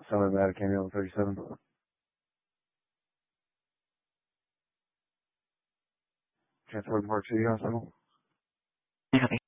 Southern Nevada, Cameo 37. Transport Park City Hospital. Copy.